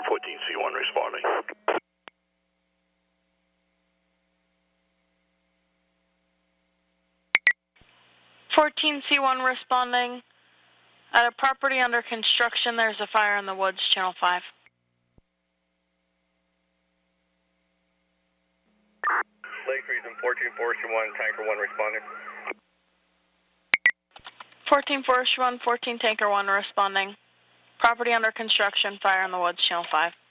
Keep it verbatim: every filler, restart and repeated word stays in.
fourteen C one responding. fourteen C one responding. At a property under construction, there's a fire in the woods, channel five. Lake Reason fourteen Forestry one, Tanker one responding. fourteen Forestry one, fourteen Tanker one responding. Property under construction, fire in the woods, channel five.